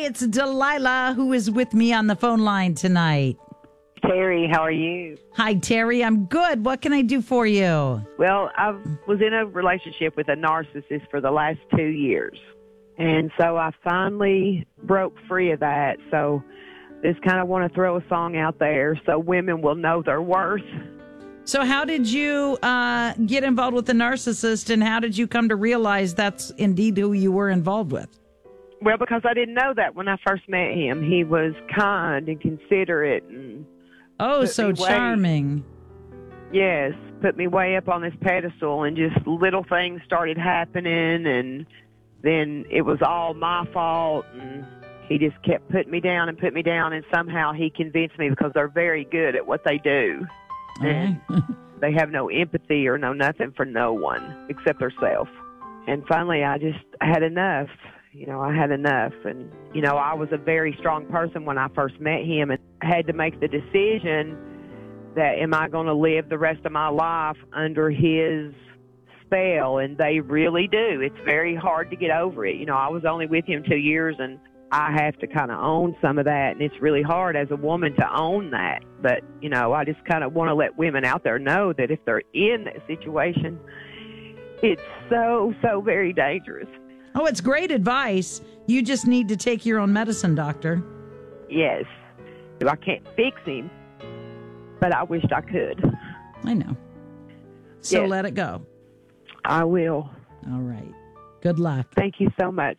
it's Delilah who is with me on the phone line tonight. Terry, how are you? Hi, Terry. I'm good. What can I do for you? Well, I was in a relationship with a narcissist for the last 2 years. And so I finally broke free of that. So just kind of want to throw a song out there so women will know their worth. So how did you get involved with the narcissist, and how did you come to realize that's indeed who you were involved with? Well, because I didn't know that when I first met him. He was kind and considerate and so charming. Yes, put me way up on this pedestal, and just little things started happening, and then it was all my fault, and he just kept putting me down, and somehow he convinced me, because they're very good at what they do. And they have no empathy or no nothing for no one except themselves. And finally, I just had enough. I had enough. And, I was a very strong person when I first met him, and I had to make the decision that am I going to live the rest of my life under his spell? And they really do. It's very hard to get over it. I was only with him 2 years, and I have to kind of own some of that. And it's really hard as a woman to own that. But, I just kind of want to let women out there know that if they're in that situation, it's so, so very dangerous. Oh, it's great advice. You just need to take your own medicine, doctor. Yes. I can't fix him, but I wished I could. I know. So yes. Let it go. I will. All right. Good luck. Thank you so much.